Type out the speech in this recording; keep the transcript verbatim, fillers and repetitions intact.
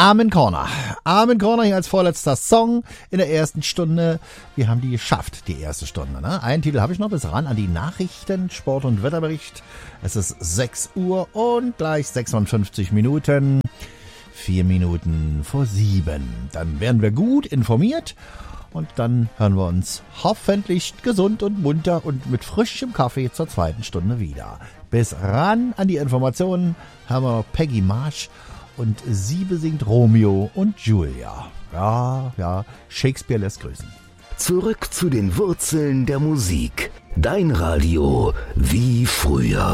Armin Corner. Armin Corner hier als vorletzter Song in der ersten Stunde. Wir haben die geschafft, die erste Stunde. Ne? Einen Titel habe ich noch bis ran an die Nachrichten, Sport- und Wetterbericht. Es ist sechs Uhr und gleich sechsundfünfzig Minuten. Vier Minuten vor sieben. Dann werden wir gut informiert und dann hören wir uns hoffentlich gesund und munter und mit frischem Kaffee zur zweiten Stunde wieder. Bis ran an die Informationen haben wir Peggy Marsh und sie besingt Romeo und Julia. Ja, ja, Shakespeare lässt grüßen. Zurück zu den Wurzeln der Musik. Dein Radio wie früher.